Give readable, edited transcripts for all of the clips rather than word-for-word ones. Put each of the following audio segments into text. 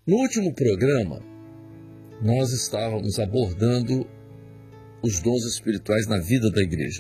No último programa, nós estávamos abordando os dons espirituais na vida da igreja.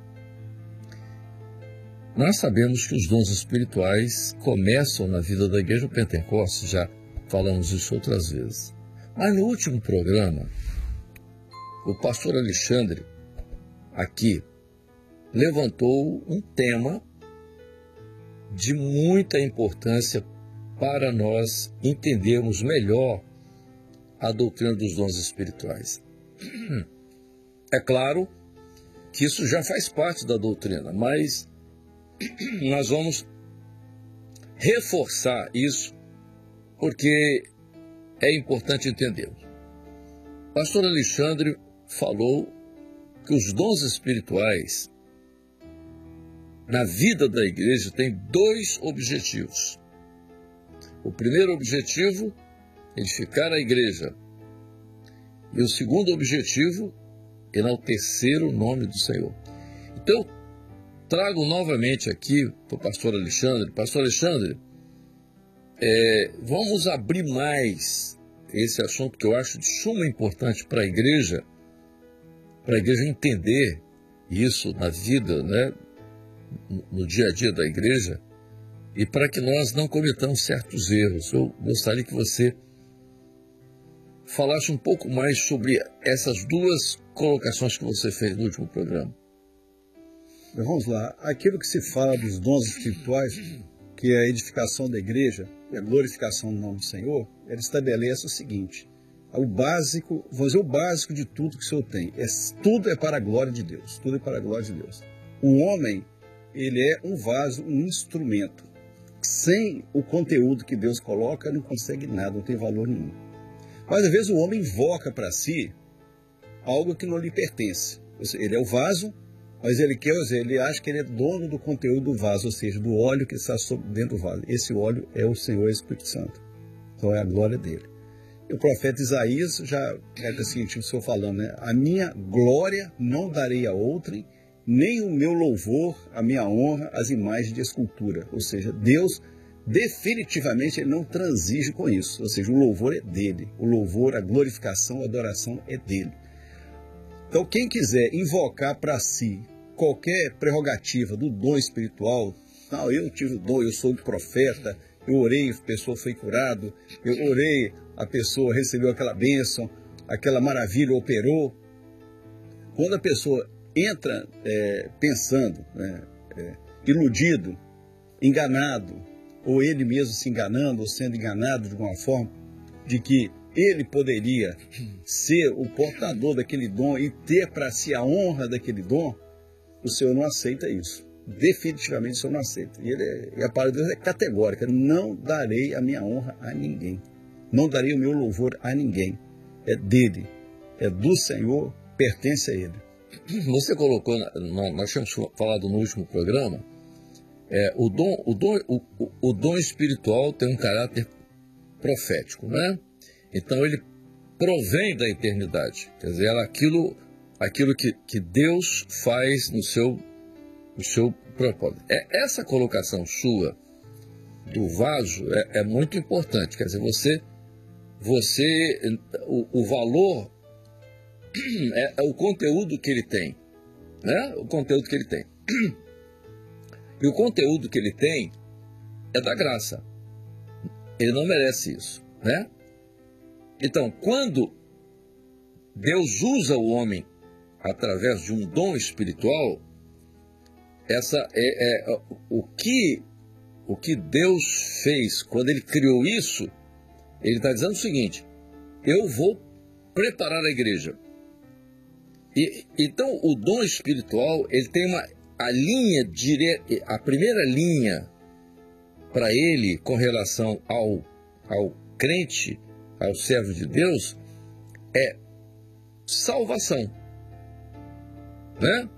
Nós sabemos que os dons espirituais começam na vida da igreja no Pentecostes, já falamos isso outras vezes. Mas no último programa, o pastor Alexandre, aqui, levantou um tema de muita importância para nós entendermos melhor a doutrina dos dons espirituais. É claro que isso já faz parte da doutrina, mas nós vamos reforçar isso porque é importante entender. O pastor Alexandre falou que os dons espirituais na vida da igreja têm dois objetivos. O primeiro objetivo é edificar a igreja. E o segundo objetivo é enaltecer o nome do Senhor. Então, trago novamente aqui para o pastor Alexandre. Pastor Alexandre, vamos abrir mais esse assunto que eu acho de suma importância para a igreja entender isso na vida, né, no dia a dia da igreja, e para que nós não cometamos certos erros. Eu gostaria que você falasse um pouco mais sobre essas duas colocações que você fez no último programa. Vamos lá. Aquilo que se fala dos dons espirituais, que é a edificação da igreja, a glorificação do nome do Senhor, ele estabelece o seguinte: o básico, vou dizer o básico de tudo que o Senhor tem. Tudo é para a glória de Deus. Tudo é para a glória de Deus. O homem, ele é um vaso, um instrumento. Sem o conteúdo que Deus coloca, não consegue nada, não tem valor nenhum. Mas às vezes o homem invoca para si algo que não lhe pertence. Ele é o vaso, mas ele acha que ele é dono do conteúdo do vaso, ou seja, do óleo que está dentro do vaso. Esse óleo é o Senhor Espírito Santo. Então é a glória dele. E o profeta Isaías já é assim, o Senhor falando, né? A minha glória não darei a outrem, nem o meu louvor, a minha honra, as imagens de escultura. Ou seja, Deus definitivamente ele não transige com isso. Ou seja, o louvor é dele. O louvor, a glorificação, a adoração é dele. Então, quem quiser invocar para si qualquer prerrogativa do dom espiritual, não, eu tive o dom, eu sou profeta, eu orei, a pessoa foi curada, eu orei, a pessoa recebeu aquela bênção, aquela maravilha operou. Quando a pessoa entra pensando, iludido, enganado, ou ele mesmo se enganando, ou sendo enganado de alguma forma, de que ele poderia ser o portador daquele dom e ter para si a honra daquele dom, o Senhor não aceita isso. Definitivamente o Senhor não aceita. E a palavra de Deus é categórica: não darei a minha honra a ninguém. Não darei o meu louvor a ninguém. É dele, é do Senhor, pertence a ele. Você colocou, nós tínhamos falado no último programa, o dom espiritual tem um caráter profético, né? Então ele provém da eternidade, quer dizer, aquilo que Deus faz no seu propósito. Essa colocação sua do vaso é muito importante, quer dizer, o valor é o conteúdo que ele tem, né? O conteúdo que ele tem. E o conteúdo que ele tem é da graça. Ele não merece isso, né? Então, quando Deus usa o homem através de um dom espiritual, o que Deus fez quando ele criou isso, ele está dizendo o seguinte: eu vou preparar a igreja. Então, o dom espiritual, ele tem a linha direta, a primeira linha para ele com relação ao crente, ao servo de Deus, é salvação, né?